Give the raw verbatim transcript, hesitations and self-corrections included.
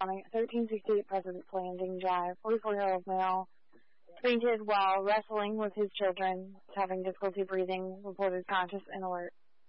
thirteen sixty-eight President's Landing Drive, forty-four-year-old male, fainted while wrestling with his children, having difficulty breathing, reported conscious and alert.